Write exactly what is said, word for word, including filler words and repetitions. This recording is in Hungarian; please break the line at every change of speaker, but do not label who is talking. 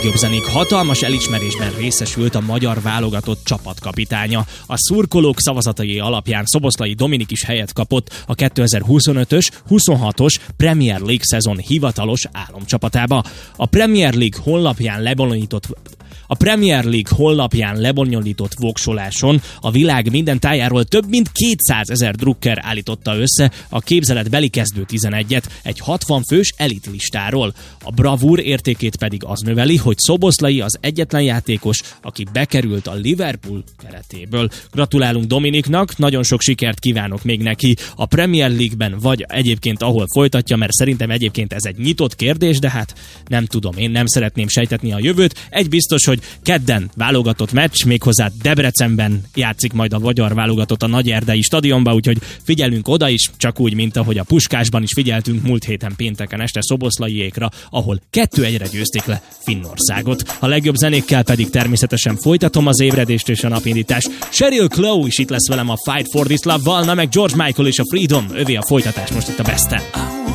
legjobb zenék hatalmas elismerésben részesült a magyar válogatott csapatkapitánya. A szurkolók szavazatai alapján Szoboszlai Dominik is helyet kapott a kétezer-huszonötös huszonhatos Premier League szezon hivatalos álomcsapatába. A Premier League honlapján lebonyolított A Premier League honlapján lebonyolított voksoláson a világ minden tájáról több mint kétszázezer drukker állította össze a képzeletbeli kezdő tizenegyet egy hatvan fős elitlistáról. A bravúr értékét pedig az növeli, hogy Szoboszlai az egyetlen játékos, aki bekerült a Liverpool keretéből. Gratulálunk Dominiknak, nagyon sok sikert kívánok még neki a Premier League-ben, vagy egyébként ahol folytatja, mert szerintem egyébként ez egy nyitott kérdés, de hát nem tudom, én nem szeretném sejtetni a jövőt. Egy biztos, hogy kedden válogatott meccs, méghozzá Debrecenben játszik majd a magyar válogatott a Nagyerdei stadionba, úgyhogy figyelünk oda is, csak úgy, mint ahogy a Puskásban is figyeltünk múlt héten pénteken este Szoboszlaiékra, ahol kettő egyre győzték le Finnországot. A legjobb zenékkel pedig természetesen folytatom az ébredést és a napindítást. Sheryl Crow is itt lesz velem a Fight for This Love-val, na meg George Michael és a Freedom, övé a folytatás most itt a Besten.